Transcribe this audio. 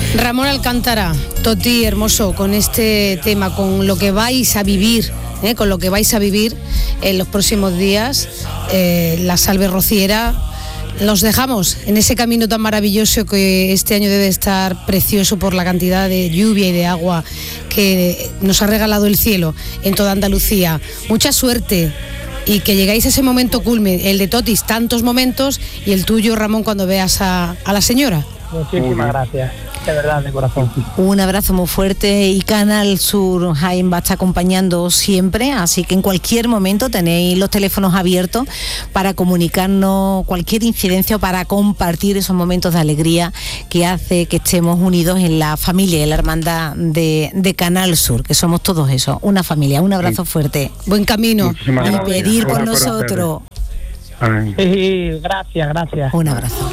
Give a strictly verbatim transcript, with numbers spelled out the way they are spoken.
Ramón Alcántara, Toti, hermoso, con este tema, con lo que vais a vivir, ¿eh? con lo que vais a vivir en los próximos días, eh, la salve rociera. Los dejamos en ese camino tan maravilloso que este año debe estar precioso por la cantidad de lluvia y de agua que nos ha regalado el cielo en toda Andalucía. Mucha suerte y que llegáis a ese momento culme, el de Totis, tantos momentos, y el tuyo, Ramón, cuando veas a, a la señora. Muchísimas gracias, de verdad, de corazón. Un abrazo muy fuerte, y Canal Sur Jaén va a estar acompañando siempre, así que en cualquier momento tenéis los teléfonos abiertos para comunicarnos cualquier incidencia o para compartir esos momentos de alegría que hace que estemos unidos en la familia y en la hermandad de, de Canal Sur, que somos todos eso, una familia. Un abrazo sí. fuerte. Buen camino. Y pedir por nosotros. Sí, gracias, gracias. Un abrazo.